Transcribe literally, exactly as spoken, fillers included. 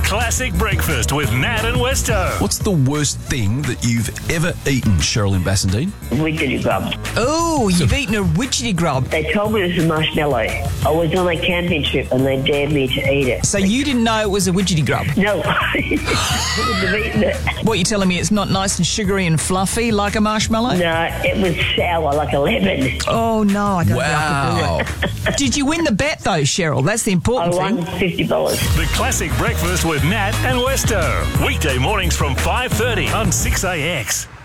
Classic Breakfast with Nat and Westo. What's the worst thing that you've ever eaten, Cheryl in Bassendean? Widgety grub. Oh, you've eaten a widgety grub. They told me it was a marshmallow. I was on a camping trip and they dared me to eat it. So you didn't know it was a widgety grub? No, I wouldn't have eaten it. What, you're telling me it's not nice and sugary and fluffy like a marshmallow? No, it was sour like a lemon. Oh, no, I don't Wow. think I could do it. Did you win the bet, though, Cheryl? That's the I important won thing. fifty dollars. The Classic Breakfast with Nat and Westo. Weekday mornings from five thirty on six A X.